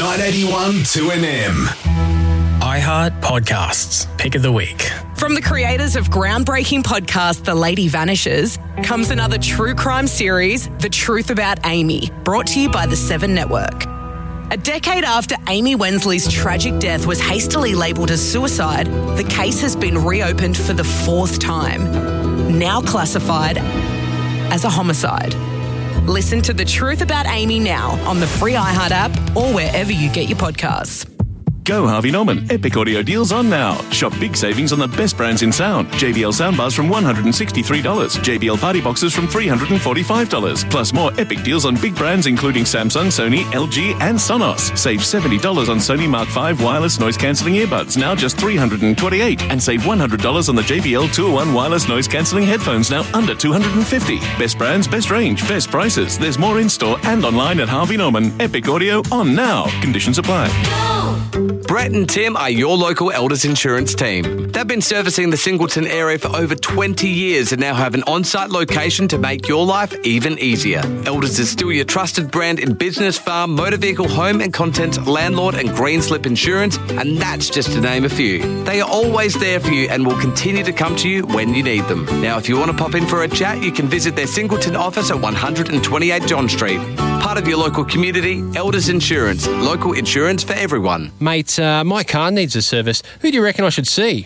981 2NM. iHeart Podcasts, Pick of the Week. From the creators of groundbreaking podcast The Lady Vanishes comes another true crime series, The Truth About Amy, brought to you by the Seven Network. A decade after Amy Wensley's tragic death was hastily labelled as suicide, the case has been reopened for the fourth time, now classified as a homicide. Listen to The Truth About Amy now on the free iHeart app or wherever you get your podcasts. Go Harvey Norman. Epic audio deals on now. Shop big savings on the best brands in sound. JBL soundbars from $163. JBL party boxes from $345. Plus more epic deals on big brands including Samsung, Sony, LG and Sonos. Save $70 on Sony Mark V wireless noise-cancelling earbuds, now just $328. And save $100 on the JBL 201 wireless noise-cancelling headphones, now under $250. Best brands, best range, best prices. There's more in-store and online at Harvey Norman. Epic audio on now. Conditions apply. Brett and Tim are your local Elders Insurance team. They've been servicing the Singleton area for over 20 years and now have an on-site location to make your life even easier. Elders is still your trusted brand in business, farm, motor vehicle, home and contents, landlord and green slip insurance, and that's just to name a few. They are always there for you and will continue to come to you when you need them. Now, if you want to pop in for a chat, you can visit their Singleton office at 128 John Street. Part of your local community, Elders Insurance. Local insurance for everyone. Mate, my car needs a service. Who do you reckon I should see?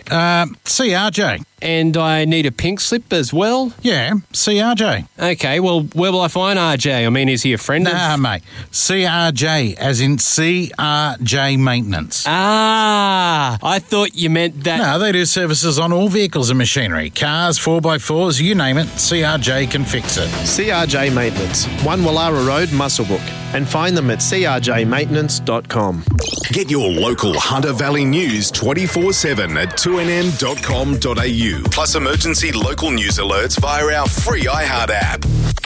CRJ. And I need a pink slip as well? Yeah, CRJ. Okay, well, where will I find RJ? I mean, is he a friend Nah, mate. CRJ, as in CRJ Maintenance. Ah, I thought you meant that... No, they do services on all vehicles and machinery. Cars, 4x4s, you name it, CRJ can fix it. CRJ Maintenance, 1 Wallara Road, Muswellbrook. And find them at crjmaintenance.com. Get your local Hunter Valley news 24/7 at 2nm.com.au. Plus emergency local news alerts via our free iHeart app.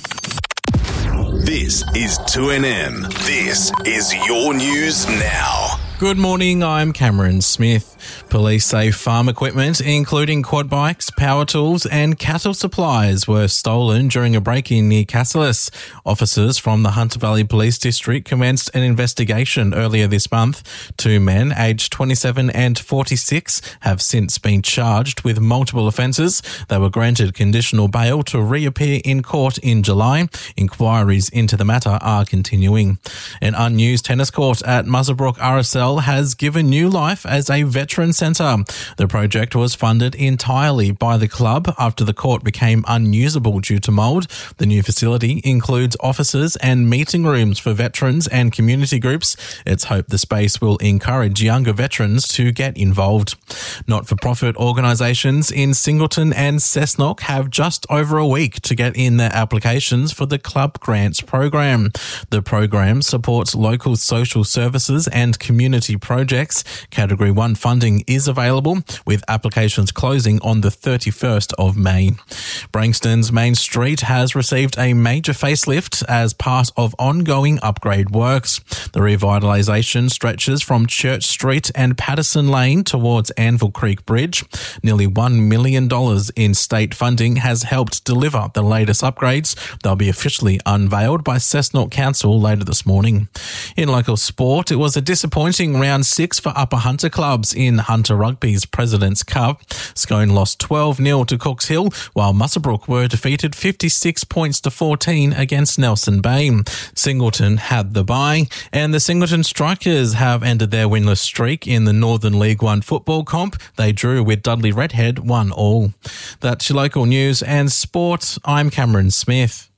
This is 2NM. This is your news now. Good morning, I'm Cameron Smith. Police say farm equipment, including quad bikes, power tools and cattle supplies were stolen during a break-in near Cassilis. Officers from the Hunter Valley Police District commenced an investigation earlier this month. 2 men, aged 27 and 46, have since been charged with multiple offences. They were granted conditional bail to reappear in court in July. Inquiries into the matter are continuing. An unused tennis court at Muswellbrook RSL has given new life as a veteran centre. The project was funded entirely by the club after the court became unusable due to mould. The new facility includes offices and meeting rooms for veterans and community groups. It's hoped the space will encourage younger veterans to get involved. Not-for-profit organisations in Singleton and Cessnock have just over a week to get in their applications for the Club Grants program. The program supports local social services and community projects. Category 1 funding is available, with applications closing on the 31st of May. Branxton's Main Street has received a major facelift as part of ongoing upgrade works. The revitalisation stretches from Church Street and Patterson Lane towards Anvil Creek Bridge. Nearly $1 million in state funding has helped deliver the latest upgrades. They'll be officially unveiled by Cessnock Council later this morning. In local sport, it was a disappointing round 6 for Upper Hunter clubs in Hunter Rugby's President's Cup. Scone lost 12-0 to Cooks Hill, while Muswellbrook were defeated 56 points to 14 against Nelson Bay. Singleton had the bye, and the Singleton Strikers have ended their winless streak in the Northern League 1 football comp. They drew with Dudley Redhead 1-1. That's your local news and sport. I'm Cameron Smith.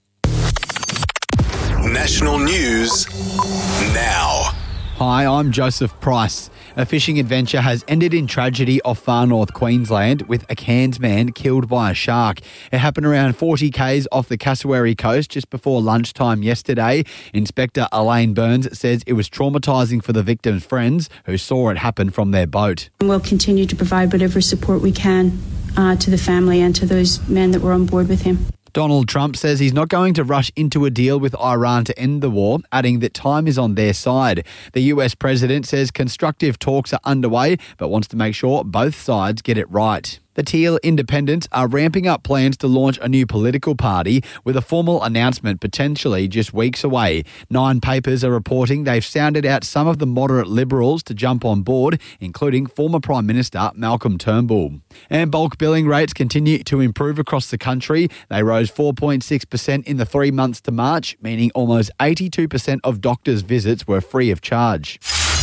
National news now. Hi, I'm Joseph Price. A fishing adventure has ended in tragedy off far north Queensland with a Cairns man killed by a shark. It happened around 40 k's off the Cassowary coast just before lunchtime yesterday. Inspector Elaine Burns says it was traumatising for the victim's friends who saw it happen from their boat. We'll continue to provide whatever support we can to the family and to those men that were on board with him. Donald Trump says he's not going to rush into a deal with Iran to end the war, adding that time is on their side. The US president says constructive talks are underway, but wants to make sure both sides get it right. The Teal Independents are ramping up plans to launch a new political party with a formal announcement potentially just weeks away. 9 papers are reporting they've sounded out some of the moderate Liberals to jump on board, including former Prime Minister Malcolm Turnbull. And bulk billing rates continue to improve across the country. They rose 4.6% in the 3 months to March, meaning almost 82% of doctors' visits were free of charge.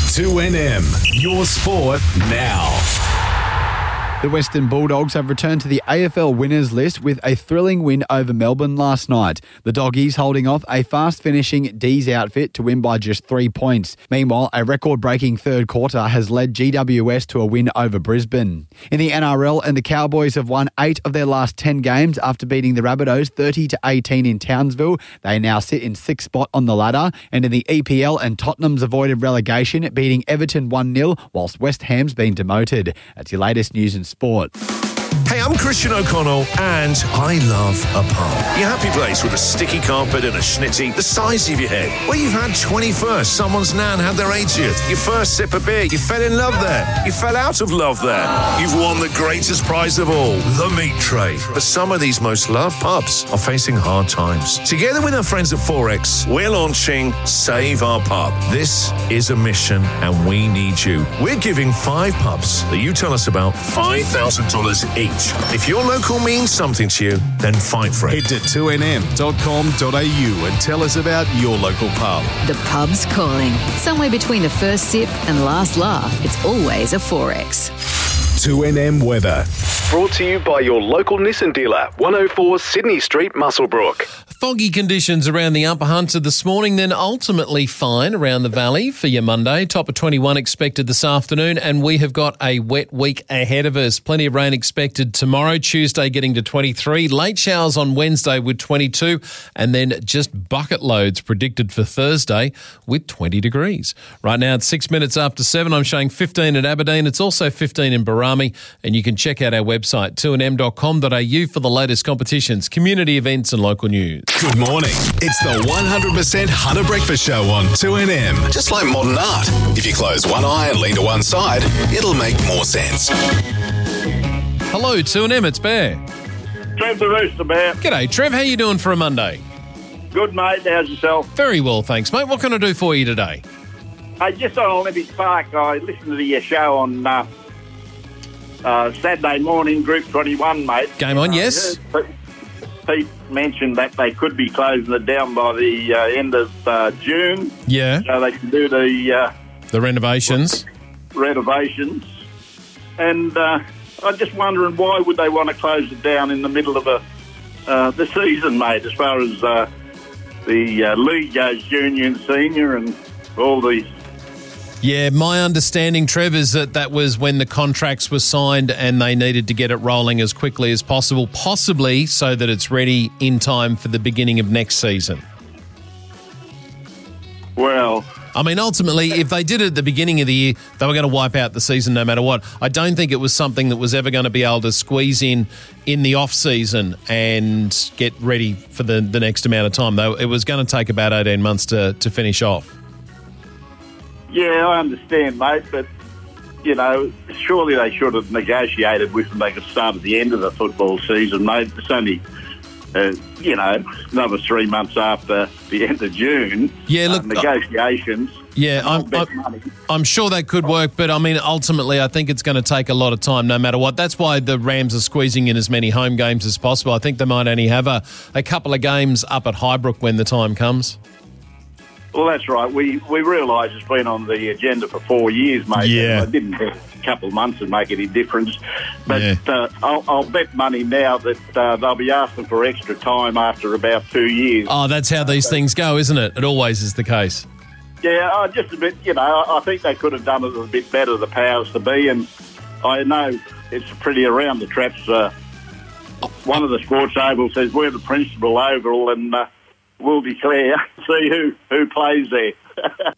2NM, your sport now. The Western Bulldogs have returned to the AFL winners list with a thrilling win over Melbourne last night. The Doggies holding off a fast-finishing D's outfit to win by just 3 points. Meanwhile, a record-breaking third quarter has led GWS to a win over Brisbane. In the NRL, and the Cowboys have won 8 of their last 10 games after beating the Rabbitohs 30-18 in Townsville. They now sit in 6th spot on the ladder. And in the EPL, and Tottenham's avoided relegation, beating Everton 1-0, whilst West Ham's been demoted. That's your latest news and sport. Hey, I'm Christian O'Connell, and I love a pub. Your happy place with a sticky carpet and a schnitty the size of your head. Where you've had 21st, someone's nan had their 80th. Your first sip of beer, you fell in love there. You fell out of love there. You've won the greatest prize of all, the meat tray. But some of these most loved pubs are facing hard times. Together with our friends at Forex, we're launching Save Our Pub. This is a mission, and we need you. We're giving 5 pubs that you tell us about $5,000 each. If your local means something to you, then fight for it. Head to 2nm.com.au and tell us about your local pub. The pub's calling. Somewhere between the first sip and last laugh, it's always a Forex. 2NM weather. Brought to you by your local Nissan dealer, 104 Sydney Street, Muswellbrook. Foggy conditions around the Upper Hunter this morning, then ultimately fine around the valley for your Monday. Top of 21 expected this afternoon, and we have got a wet week ahead of us. Plenty of rain expected tomorrow, Tuesday getting to 23. Late showers on Wednesday with 22, and then just bucket loads predicted for Thursday with 20 degrees. Right now it's 6 minutes after 7. I'm showing 15 at Aberdeen. It's also 15 in Barami, and you can check out our website, 2nm.com.au, for the latest competitions, community events and local news. Good morning. It's the 100% Hunter Breakfast Show on 2NM. Just like modern art. If you close one eye and lean to one side, it'll make more sense. Hello, 2NM, it's Bear. Trev the Rooster, Bear. G'day, Trev. How you doing for a Monday? Good, mate. How's yourself? Very well, thanks, mate. What can I do for you today? Just on Olympic Park, I listened to your show on Saturday morning, Group 21, mate. Game on, yes. Pete mentioned that they could be closing it down by the end of June. Yeah. So they can do the renovations. Renovations. And I'm just wondering, why would they want to close it down in the middle of the season, mate, as far as the league goes, junior and senior and all these. Yeah, my understanding, Trev, is that was when the contracts were signed and they needed to get it rolling as quickly as possible, possibly so that it's ready in time for the beginning of next season. Well, I mean, ultimately, if they did it at the beginning of the year, they were going to wipe out the season no matter what. I don't think it was something that was ever going to be able to squeeze in the off-season and get ready for the next amount of time. Though it was going to take about 18 months to finish off. Yeah, I understand, mate, but, you know, surely they should have negotiated with them. They could start at the end of the football season, mate. It's only, another 3 months after the end of June. Yeah, look, negotiations. Yeah, I'm sure that could work, but, I mean, ultimately I think it's going to take a lot of time no matter what. That's why the Rams are squeezing in as many home games as possible. I think they might only have a couple of games up at Highbrook when the time comes. Well, that's right. We realise it's been on the agenda for 4 years, mate. Yeah. It didn't take a couple of months to make any difference. But I'll bet money now that they'll be asking for extra time after about 2 years. Oh, that's how these things go, isn't it? It always is the case. Yeah, just a bit, I think they could have done it a bit better, the powers to be. And I know it's pretty around the traps. One of the sports ovals says, we're the principal oval and... we'll declare, see who plays there.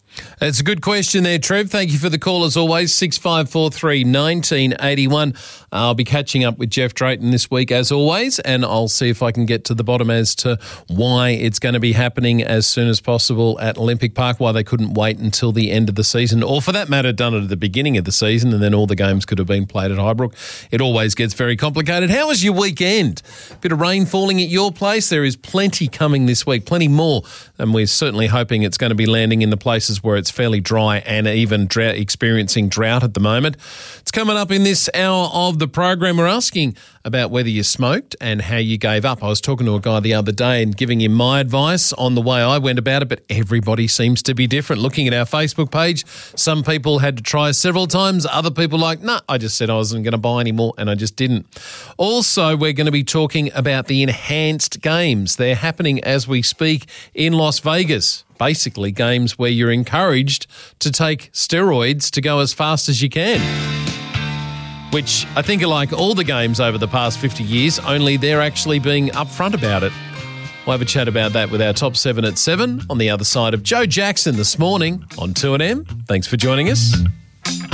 It's a good question there, Trev. Thank you for the call as always. 6543 1981. I'll be catching up with Jeff Drayton this week as always, and I'll see if I can get to the bottom as to why it's going to be happening as soon as possible at Olympic Park, why they couldn't wait until the end of the season, or for that matter, done it at the beginning of the season and then all the games could have been played at Highbrook. It always gets very complicated. How was your weekend? Bit of rain falling at your place? There is plenty coming this week, plenty more, and we're certainly hoping it's going to be landing in the places where it's fairly dry and even experiencing drought at the moment. It's coming up in this hour of the program. We're asking about whether you smoked and how you gave up. I was talking to a guy the other day and giving him my advice on the way I went about it, but everybody seems to be different. Looking at our Facebook page, some people had to try several times. Other people like, nah, I just said I wasn't going to buy any more and I just didn't. Also, we're going to be talking about the enhanced games. They're happening as we speak in Las Vegas. Basically, games where you're encouraged to take steroids to go as fast as you can, which I think are like all the games over the past 50 years, only they're actually being upfront about it. We'll have a chat about that with our top 7 at 7 on the other side of Joe Jackson this morning on 2NM. Thanks for joining us.